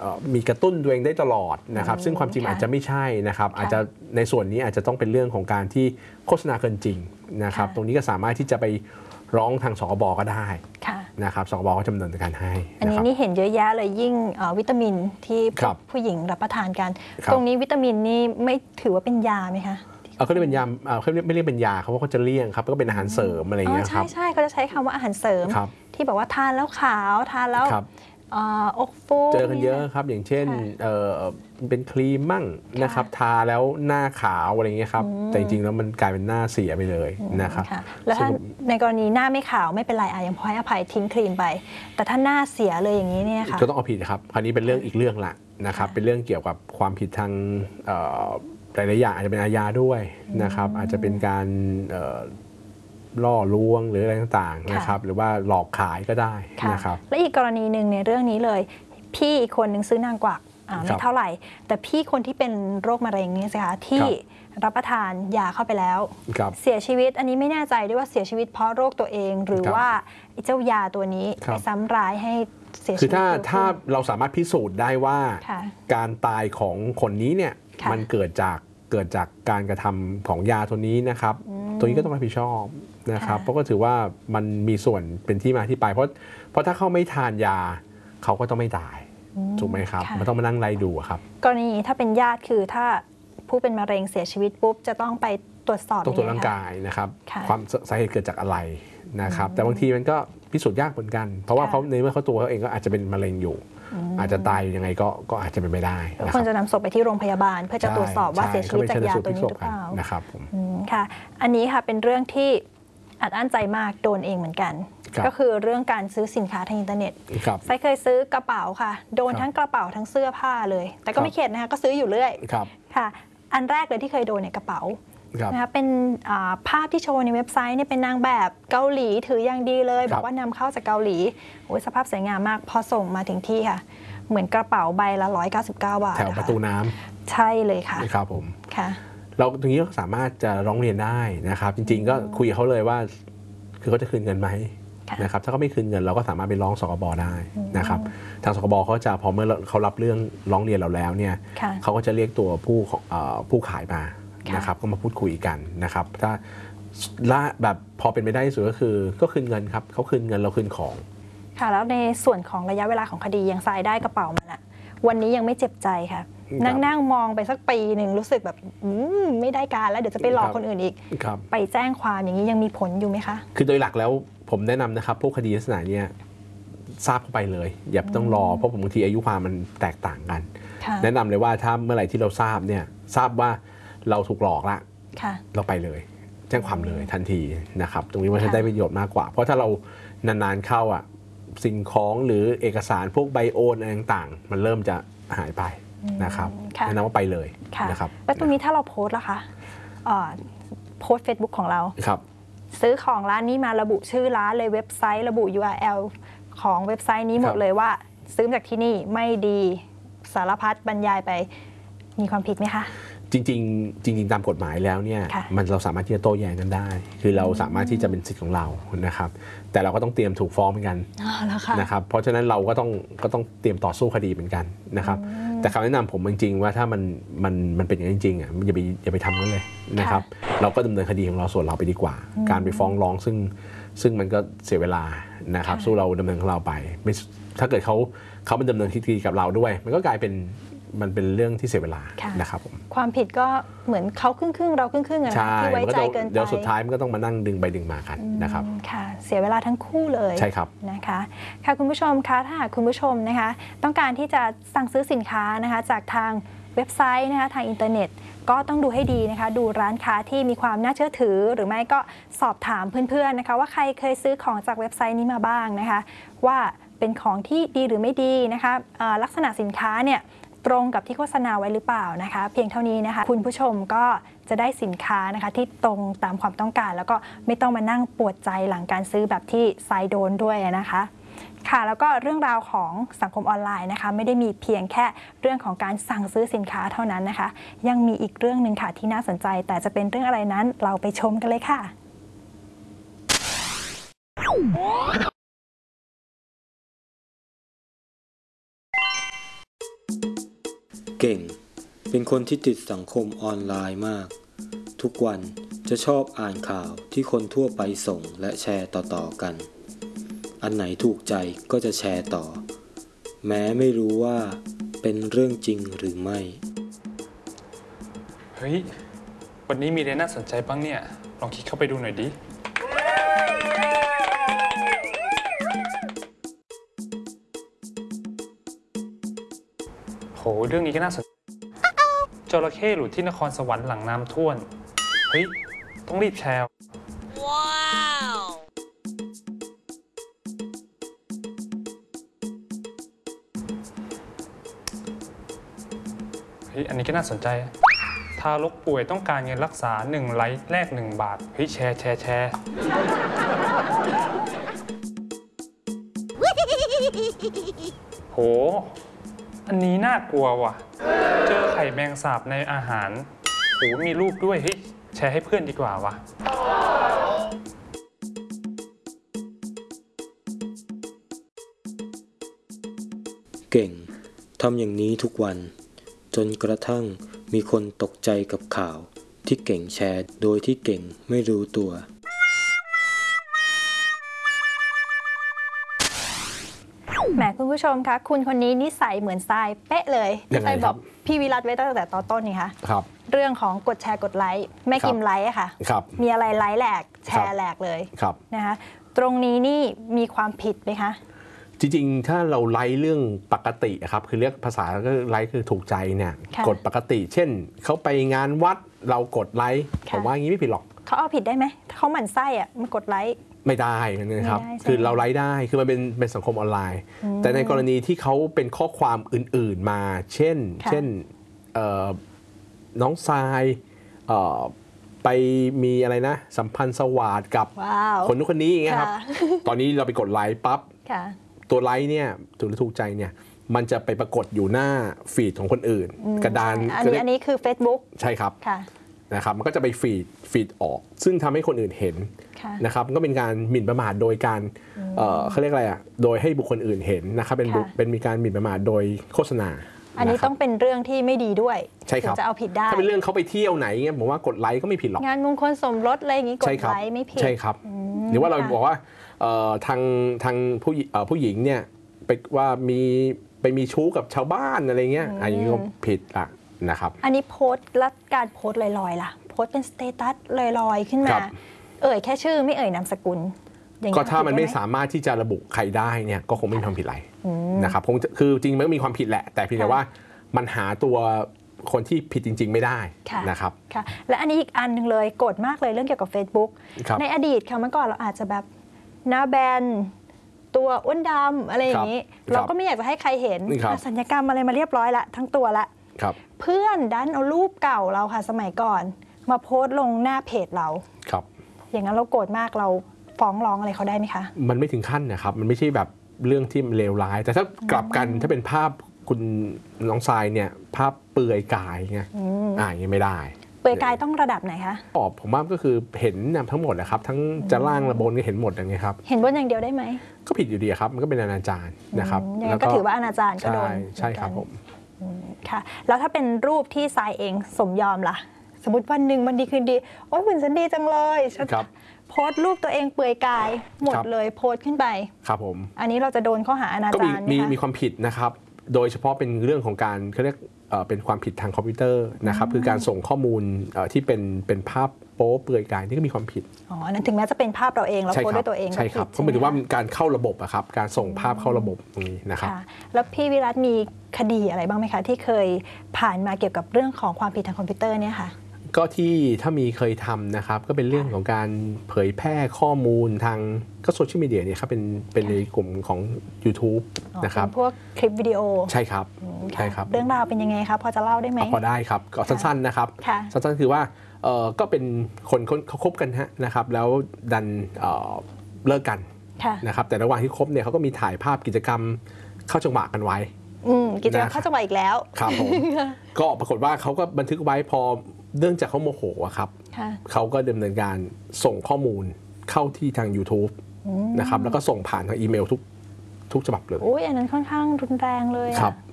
มีกระตุ้นตัวเองได้ตลอดนะครับซึ่งความจริงอาจจะไม่ใช่นะครับอาจจะในส่วนนี้อาจจะต้องเป็นเรื่องของการที่โฆษณาเกินจริงนะครับตรงนี้ก็สามารถที่จะไปร้องทางสคบก็ได้นะครับสคบก็จะดำเนินการให้อันนี้นี่เห็นเยอะแยะเลยยิ่งวิตามินที่ผู้หญิงรับประทานกันตรงนี้วิตามินนี่ไม่ถือว่าเป็นยาไหมคะเขาเรียกเป็นยาเขาไม่เรียกเป็นยาเขาจะเลี่ยงครับก็เป็นอาหารเสริมอะไรอย่างเงี้ยครับใช่เขาจะใช้คำว่าอาหารเสริมที่บอกว่าทานแล้วขาวทานแล้วอกฟูเจอกันเยอะครับอย่างเช่นเป็นครีมมั่งนะครับทาแล้วหน้าขาวอะไรเงี้ยครับแต่จริงๆแล้วมันกลายเป็นหน้าเสียไปเลยนะครับแล้วถ้าในกรณีหน้าไม่ขาวไม่เป็นไรยังพอให้อภัยทิ้งครีมไปแต่ถ้าหน้าเสียเลยอย่างนี้เนี่ยค่ะก็ต้องเอาผิดครับคราวนี้เป็นเรื่องอีกเรื่องละนะครับเป็นเรื่องเกี่ยวกับความผิดทางหลายๆอย่างอาจจะเป็นอาญาด้วยนะครับอาจจะเป็นการล่อลวงหรืออะไรต่างๆนะครับหรือว่าหลอกขายก็ได้นะครับและอีกกรณีหนึ่งในเรื่องนี้เลยพี่อีกคนหนึ่งซื้อนางกวักไม่เท่าไหร่แต่พี่คนที่เป็นโรคมะเร็งนี่สิคะที่รับประทานยาเข้าไปแล้วเสียชีวิตอันนี้ไม่แน่ใจด้วยว่าเสียชีวิตเพราะโรคตัวเองหรือว่าเจ้ายาตัวนี้ไปซ้ำร้ายให้เสียชีวิตคือถ้าเราสามารถพิสูจน์ได้ว่าการตายของคนนี้เนี่ยมันเกิดจากการกระทำของยาตัวนี้นะครับตัวนี้ก็ต้องรับผิดชอบนะครับเพราะก็ถือว่ามันมีส่วนเป็นที่มาที่ไปเพราะถ้าเขาไม่ทานยาเขาก็ต้องไม่ตายถูกไหมครับมันต้องมานั่งไล่ดูครับกรณีถ้าเป็นญาติคือถ้าผู้เป็นมะเร็งเสียชีวิตปุ๊บจะต้องไปตรวจสอบต้องตรวจร่างกายนะครับความสาเหตุเกิดจากอะไรนะครับแต่บางทีมันก็พิสูจน์ยากเหมือนกันเพราะว่าเขาในเมื่อเขาตัวเขาเองก็อาจจะเป็นมะเร็งอยู่อาจจะตายยังไงก็อาจจะเป็นไม่ได้ควรจะนำศพไปที่โรงพยาบาลเพื่อจะตรวจสอบว่าเสียชีวิตจากยาตัวนี้หรือเปล่านะครับค่ะอันนี้ค่ะเป็นเรื่องที่อัดอั้นใจมากโดนเองเหมือนกันก็คือเรื่องการซื้อสินค้าทางอินเทอร์เน็ตไซเคยซื้อกระเป๋าค่ะโดนทั้งกระเป๋าทั้งเสื้อผ้าเลยแต่ก็ไม่เข็ดนะคะก็ซื้ออยู่เรื่อยค่ะอันแรกเลยที่เคยโดนเนี่ยกระเป๋านะคะเป็นภาพที่โชว์ในเว็บไซต์เนี่ยเป็นนางแบบเกาหลีถืออย่างดีเลยบอกว่านำเข้าจากเกาหลีโอ้ยสภาพสวยงามมากพอส่งมาถึงที่ค่ะเหมือนกระเป๋าใบละ199 บาทแถวประตูน้ำใช่เลยค่ะครับผมค่ะเราตรงนี้ก็สามารถจะร้องเรียนได้นะครับจริงๆก็คุยกับเขาเลยว่าคือเขาจะคืนเงินไหมนะครับถ้าเขาไม่คืนเงินเราก็สามารถไปร้องสคบได้นะครับทางสคบเขาจะพอเมื่อเขารับเรื่องร้องเรียนเราแล้วเนี่ยเขาก็จะเรียกตัวผู้ขายมานะครับก็มาพูดคุยกันนะครับถ้าแบบพอเป็นไปได้ที่สุดก็คือก็คืนเงินครับเขาคืนเงินเราคืนของค่ะแล้วในส่วนของระยะเวลาของคดียังทรายได้กระเป๋ามันอะวันนี้ยังไม่เจ็บใจค่ะนั่งมองไปสักปีหนึ่งรู้สึกแบบไม่ได้การแล้วเดี๋ยวจะไปหลอกคนอื่นอีกไปแจ้งความอย่างนี้ยังมีผลอยู่ไหมคะคือโดยหลักแล้วผมแนะนำนะครับพวกคดีลักษณะนี้ทราบเข้าไปเลยอย่าต้องรอเพราะบางทีอายุความมันแตกต่างกันแนะนำเลยว่าถ้าเมื่อไหร่ที่เราทราบว่าเราถูกหลอกละเราไปเลยแจ้งความเลยทันทีนะครับตรงนี้มันจะได้ประโยชน์มากกว่าเพราะถ้าเรานานๆเข้าสิ่งของหรือเอกสารพวกไบโอนอะไรต่างๆมันเริ่มจะหายไปนะครับแนะนำว่าไปเลยนะครับแล้วตรงนี้ถ้าเราโพสต์ล่ะคะโพสต์ Facebook ของเราซื้อของร้านนี้มาระบุชื่อร้านเลยเว็บไซต์ระบุ URL ของเว็บไซต์นี้หมดเลยว่าซื้อจากที่นี่ไม่ดีสารพัดบรรยายไปมีความผิดไหมคะจริงตามกฎหมายแล้วเนี่ยเราสามารถที่จะโต้แย้งกันได้คือเราสามารถที่จะเป็นสิทธิ์ของเรานะครับแต่เราก็ต้องเตรียมถูกฟ้องเหมือนกันนะครับเพราะฉะนั้นเราก็ต้องเตรียมต่อสู้คดีเหมือนกันนะครับแต่คำแนะนำผมจริงๆว่าถ้ามันเป็นอย่างนั้นจริงอย่าไปทำกันเลยนะครับเราก็ดำเนินคดีของเราส่วนเราไปดีกว่าการไปฟ้องร้องซึ่งมันก็เสียเวลานะครับสู้เราดำเนินของเราไปถ้าเกิดเขาเป็นดำเนินคดีกับเราด้วยมันก็กลายเป็นมันเป็นเรื่องที่เสียเวลานะครับผมความผิดก็เหมือนเขาครึ่งเราครึ่งนะที่ไว้ใจเกินไปเดี๋ยวสุดท้ายมันก็ต้องมานั่งดึงไปดึงมากันนะครับค่ะเสียเวลาทั้งคู่เลยใช่ครับนะคะค่ะคุณผู้ชมคะถ้าหากคุณผู้ชมนะคะต้องการที่จะสั่งซื้อสินค้านะคะจากทางเว็บไซต์นะคะทางอินเทอร์เน็ตก็ต้องดูให้ดีนะคะดูร้านค้าที่มีความน่าเชื่อถือหรือไม่ก็สอบถามเพื่อนๆนะคะว่าใครเคยซื้อของจากเว็บไซต์นี้มาบ้างนะคะว่าเป็นของที่ดีหรือไม่ดีนะคะลักษณะสินค้าเนี่ยตรงกับที่โฆษณาไว้หรือเปล่านะคะเพียงเท่านี้นะคะคุณผู้ชมก็จะได้สินค้านะคะที่ตรงตามความต้องการแล้วก็ไม่ต้องมานั่งปวดใจหลังการซื้อแบบที่ทรายโดนด้วยนะคะค่ะแล้วก็เรื่องราวของสังคมออนไลน์นะคะไม่ได้มีเพียงแค่เรื่องของการสั่งซื้อสินค้าเท่านั้นนะคะยังมีอีกเรื่องหนึ่งค่ะที่น่าสนใจแต่จะเป็นเรื่องอะไรนั้นเราไปชมกันเลยค่ะเก่งเป็นคนที่ติดสังคมออนไลน์มากทุกวันจะชอบอ่านข่าวที่คนทั่วไปส่งและแชร์ต่อๆกันอันไหนถูกใจก็จะแชร์ต่อแม้ไม่รู้ว่าเป็นเรื่องจริงหรือไม่เฮ้ยวันนี้มีอะไรน่าสนใจบ้างเนี่ยลองคลิกเข้าไปดูหน่อยดิโหเรื่องนี้ก็น่าสนใจจระเข้หลุดที่นครสวรรค์หลังน้ำท่วมเฮ้ยต้องรีบแชร์ว้าวเฮ้ยอันนี้ก็น่าสนใจทารกป่วยต้องการเงินรักษา1 ไลค์แลก1 บาทเฮ้ยแชร์โหอันนี้น่ากลัวว่ะเจอไข่แมงสาบในอาหารโหมีรูปด้วยเฮ้ยแชร์ให้เพื่อนดีกว่าว่ะเก่งทำอย่างนี้ทุกวันจนกระทั่งมีคนตกใจกับข่าวที่เก่งแชร์โดยที่เก่งไม่รู้ตัวแหมคุณผู้ชมคะคุณคนนี้นิสัยเหมือนทรายเป๊ะเลยที่ทรายบอกพี่วิรัตไว้ตั้งแต่ตอนต้นนี่คะครับเรื่องของกดแชร์กดไลค์แม่กิมไลค์อะค่ะมีอะไรไลค์แหลกแชร์แหลกเลยนะคะตรงนี้นี่มีความผิดไหมคะจริงๆถ้าเราไลค์เรื่องปกติครับคือเรียกภาษาก็ไลค์คือถูกใจเนี่ยกดปกติเช่นเขาไปงานวัดเรากดไลค์ผมว่าอย่างนี้ไม่ผิดหรอกเขาเอาผิดได้ไหมเขาหมั่นไส้อะมันกดไลค์ไม่ได้นะครับคือเราไลค์ได้คือมันเป็นสังคมออนไลน์แต่ในกรณีที่เขาเป็นข้อความอื่นๆมาเช่นน้องทรายไปมีอะไรนะสัมพันธ์สวัสดิ์กับคนนู้นคนนี้อย่างเงี้ยครับตอนนี้เราไปกดไลค์ปั๊บตัวไลค์เนี่ยถูกใจเนี่ยมันจะไปปรากฏอยู่หน้าฟีดของคนอื่นกระดานอันนี้คือ Facebook ใช่ครับนะครับมันก็จะไปฟีดออกซึ่งทำให้คนอื่นเห็นนะครับมันก็เป็นการหมิ่นประมาทโดยการเขาเรียกอะไรอ่ะโดยให้บุคคลอื่นเห็นนะครับเป็นมีการหมิ่นประมาทโดยโฆษณาอันนี้ต้องเป็นเรื่องที่ไม่ดีด้วยถึงจะเอาผิดได้ถ้าเป็นเรื่องเขาไปเที่ยวไหนเงี้ยผมว่ากดไลค์ก็ไม่ผิดหรอกงานมงคลสมรสอะไรอย่างงี้กดไลค์ไม่ผิดใช่ครับหรือว่าเราบอกว่าทางผู้หญิงเนี่ยไปว่าไปมีชู้กับชาวบ้านอะไรเงี้ยอันนี้ก็ผิดละนะครับอันนี้โพสต์และการโพสต์ลอยๆล่ะโพสต์เป็นสเตตัสลอยๆขึ้นมาแค่ชื่อไม่นามสกุลก็ถ้ามันไม่สามารถที่จะระบุใครได้เนี่ยก็คงไม่มีความผิดอะไรนะครับคือจริงมันก็มีความผิดแหละแต่เพียงแต่ว่ามันหาตัวคนที่ผิดจริงๆไม่ได้นะครับค่ะและอันนี้อีกอันหนึ่งเลยโกรธมากเลยเรื่องเกี่ยวกับ Facebook ในอดีตค่ะเมื่อก่อนเราอาจจะแบบหน้าแบนตัวอ้วนดำอะไรอย่างนี้เราก็ไม่อยากจะให้ใครเห็นสัญญกรรมอะไรมาเรียบร้อยละทั้งตัวละเพื่อนดันเอารูปเก่าเราค่ะสมัยก่อนมาโพสต์ลงหน้าเพจเราอย่างนั้นเราโกรธมากเราฟ้องร้องอะไรเขาได้ไหมคะมันไม่ถึงขั้นนะครับมันไม่ใช่แบบเรื่องที่เลวร้ายแต่ถ้ากลับกันถ้าเป็นภาพคุณน้องทรายเนี่ยภาพเปลือยกายไงอย่างนี้ไม่ได้เปลือยกายต้องระดับไหนคะผมว่าก็คือเห็นทั้งหมดนะครับทั้งจะล่างระบนก็เห็นหมดอย่างเงี้ยครับเห็นบนอย่างเดียวได้ไหมก็ผิดอยู่ดีครับมันก็เป็นอนาจารนะครับแล้วก็ถือว่าอนาจารก็โดนใช่ครับผมค่ะแล้วถ้าเป็นรูปที่ทรายเองสมยอมล่ะสมมติวันหนึ่งมันดีคืนดีโอ้ยหุ่นฉันดีจังเลยโพสต์รูปตัวเองเปลือยกายหมดเลยโพสต์ขึ้นไปครับผมอันนี้เราจะโดนข้อหาอนาจารก็มีความผิดนะครับโดยเฉพาะเป็นเรื่องของการเขาเรียกเป็นความผิดทางคอมพิวเตอร์นะครับคือการส่งข้อมูลที่เป็นภาพโป๊เปลือยกายนี่ก็มีความผิดนั้นถึงแม้จะเป็นภาพเราเองเราโพสต์ด้วยตัวเองใช่ครับเพราะหมายถึงว่าการเข้าระบบอะครับการส่งภาพเข้าระบบตรงนี้นะครับแล้วพี่วิรัตมีคดีอะไรบ้างไหมคะที่เคยผ่านมาเกี่ยวกับเรื่องของความผิดทางคอมพิวเตอร์เนี่ยค่ะก็ที่ถ้ามีเคยทำนะครับก็เป็นเรื่องของการเผยแพร่ข้อมูลทางก็โซเชียลมีเดียเนี่ยครับเป็นในกลุ่มของ YouTube นะครับพวกคลิปวิดีโอใช่ครับใช่ครับเรื่องราวเป็นยังไงครับพอจะเล่าได้ไหมพอได้ครับก็สั้นๆนะครับสั้นๆคือว่าก็เป็นคนเขาคบกันนะครับแล้วดันเลิกกันนะครับแต่ระหว่างที่คบเนี่ยเขาก็มีถ่ายภาพกิจกรรมเข้าจังหวะกันไว้กิจกรรมเข้าจังหวะอีกแล้วครับผมก็ปรากฏว่าเขาก็บันทึกไว้พอเนื่องจากเขาโมโหครับเขาก็ดำเนินการส่งข้อมูลเข้าที่ทาง YouTube นะครับแล้วก็ส่งผ่านทางอีเมลทุกฉบับเลยโอ้ยอันนั้นค่อนข้างรุนแรงเลยครับ